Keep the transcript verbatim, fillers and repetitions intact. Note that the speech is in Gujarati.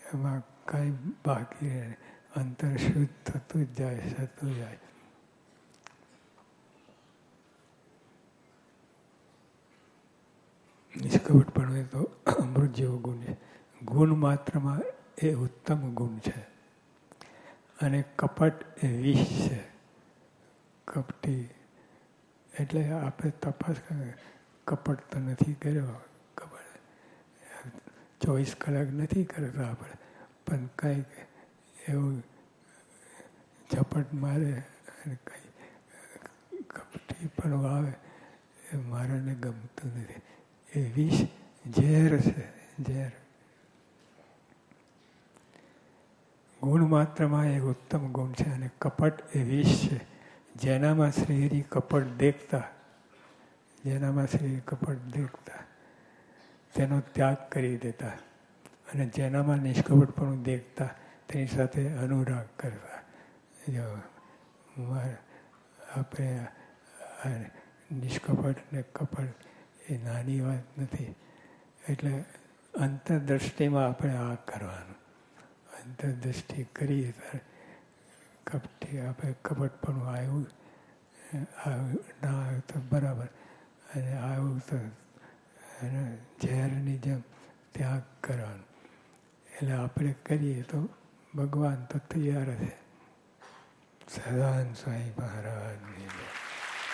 એમાં કાંઈ બાકી રહે, અંતર શુદ્ધ થતું જ જાય, થતું જાય. નિષ્કપટપણું એ તો અમૃત જેવો ગુણ છે. ગુણ માત્રમાં એ ઉત્તમ ગુણ છે. અને કપટ એ વિષ છે. કપટી એટલે આપણે તપાસ કરીએ, કપટ તો નથી કર્યો, કપટ ચોવીસ કલાક નથી કરતા આપણે, પણ કંઈક એવું ઝપટ મારે અને કંઈ કપટી પણ આવે એ મારાને ગમતું નથી. એ વિષ ઝેર છે, ઝેર. ગુણ માત્રમાં એક ઉત્તમ ગુણ છે અને કપટ એ વિષ છે. જેનામાં શ્રીહરિ કપટ દેખતા, જેનામાં શ્રી કપટ દેખતા તેનો ત્યાગ કરી દેતા, અને જેનામાં નિષ્કપટપણું દેખતા તેની સાથે અનુરાગ કરતા. જો આપણે નિષ્કપટ ને કપટ એ નાની વાત નથી. એટલે અંતરદ્રષ્ટિમાં આપણે આ કરવાનું. અંતરદ્રષ્ટિ કરીએ ત્યારે કપટી આપણે કપટપણું આવ્યું, આવ્યું ના આવ્યું તો બરાબર, અને આવ્યું તો એને ઝેરની જેમ ત્યાગ કરવાનો. એટલે આપણે કરીએ તો ભગવાન તો તૈયાર છે. સદાન સ્વામી મહારાજની